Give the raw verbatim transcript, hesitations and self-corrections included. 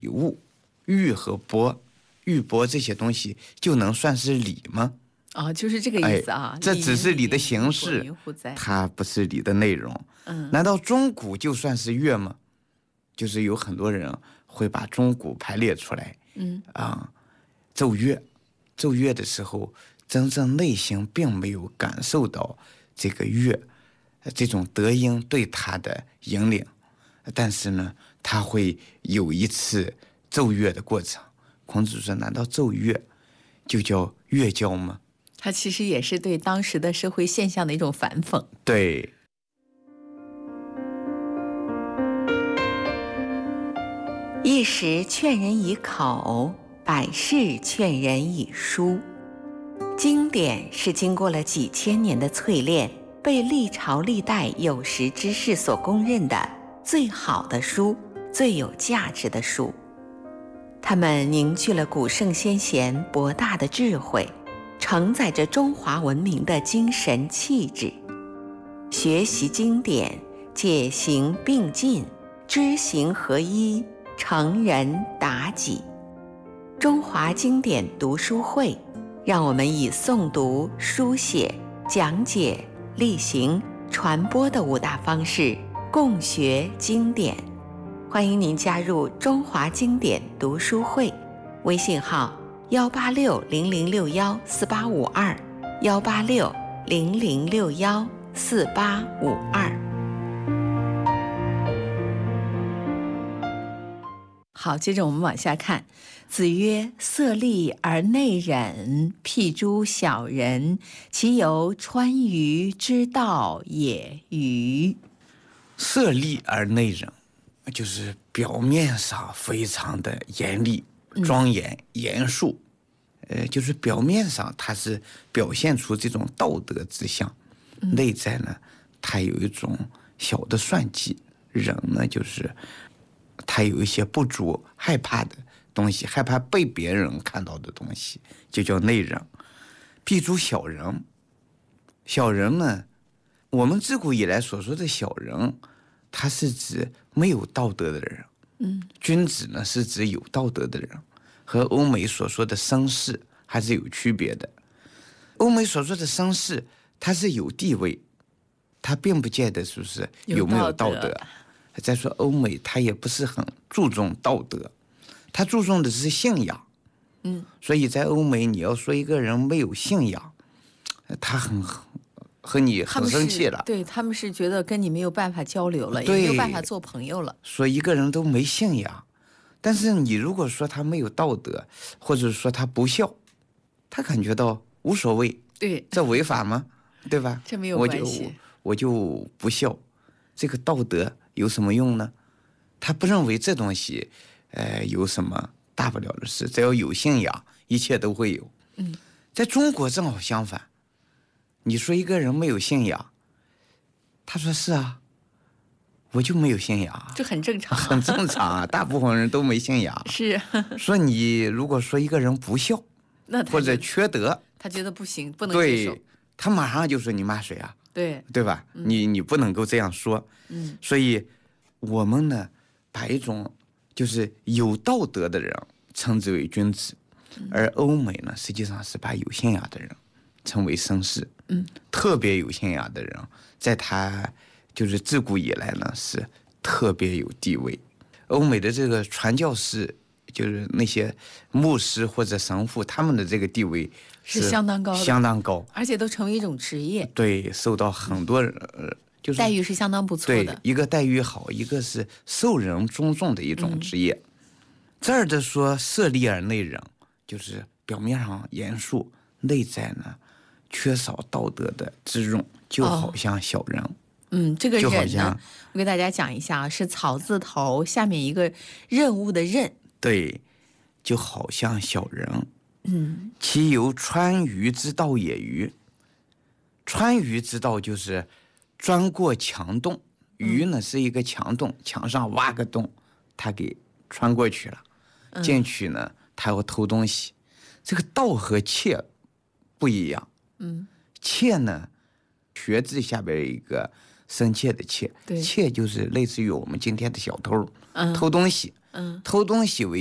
物，玉和帛、玉帛这些东西就能算是礼吗？ 哦，就是这个意思啊。 哎、这只是礼的形式，它不是礼的内容。 嗯， 难道钟鼓就算是乐吗？就是有很多人会把钟鼓排列出来， 嗯啊，奏乐，奏乐的时候，真正内心并没有感受到这个乐，这种德音对他的引领，但是呢，他会有一次奏乐的过程。孔子说：“难道奏乐就叫乐教吗？” 他其实也是对当时的社会现象的一种反讽。 对。 一时劝人以口，百世劝人以书。经典是经过了几千年的淬炼，被历朝历代有识之士所公认的最好的书，最有价值的书。它们凝聚了古圣先贤博大的智慧，承载着中华文明的精神气质。学习经典，解行并进，知行合一，成人达己。中华经典读书会，让我们以诵读、书写、讲解、例行、传播的五大方式共学经典。欢迎您加入中华经典读书会，微信号幺八六零零六幺四八五二，幺八六零零六幺四八五二。 好，接着我们往下看。子曰：“色厉而内荏，譬诸小人，其犹川渝之道也与？” 色厉而内荏，就是表面上非常的严厉、庄严、严肃，呃，就是表面上它是表现出这种道德之相，嗯、内在呢，它有一种小的算计。人呢，就是他有一些不足、害怕的东西，害怕被别人看到的东西，就叫内荏。譬诸小人，小人呢，我们自古以来所说的小人，它是指没有道德的人。 嗯， 君子呢是指有道德的人，和欧美所说的绅士还是有区别的。欧美所说的绅士，他是有地位，他并不见得说是有没有道德。 有道德再说欧美，他也不是很注重道德，他注重的是信仰。 嗯， 所以在欧美，你要说一个人没有信仰，他很和你很生气了。 对，他们是觉得跟你没有办法交流了，也没有办法做朋友了。 说一个人都没信仰，但是你如果说他没有道德，或者说他不孝，他感觉到无所谓。 对， 这违法吗？对吧？ 这没有关系。 我就我就不孝，这个道德有什么用呢？他不认为这东西，呃，有什么大不了的事，只要有信仰，一切都会有。 嗯， 在中国正好相反，你说一个人没有信仰，他说是啊，我就没有信仰， 这很正常， 很正常啊，大部分人都没信仰。 是说你如果说一个人不孝， 那或者缺德， 他觉得不行，不能接受， 对，他马上就说你骂谁啊？ 对对吧？ 嗯、 你你不能够这样说。 嗯， 所以我们呢，把一种就是有道德的人称之为君子，嗯、而欧美呢，实际上是把有信仰的人称为绅士。 嗯， 特别有信仰的人，在他就是自古以来呢，是特别有地位。欧美的这个传教士，就是那些牧师或者神父，他们的这个地位是相当高的， 相当高， 而且都成为一种职业。 对，受到很多人，呃，就是待遇是相当不错的。 对，一个待遇好，一个是受人尊重的一种职业。嗯、这儿的说色厉而内荏，就是表面上严肃，内在呢缺少道德的滋润，就好像小人。哦、 嗯，这个忍呢，我给大家讲一下啊，是草字头下面一个任务的任。 对，就好像小人。 嗯， 其犹川渝之道也与？川渝之道就是钻过墙洞，渝呢是一个墙洞，墙上挖个洞，他给穿过去了。进去呢，他要偷东西。这个盗和窃不一样。 嗯， 窃呢，学字下边一个深切的窃，窃就是类似于我们今天的小偷， 嗯、 偷东西。 嗯， 偷东西为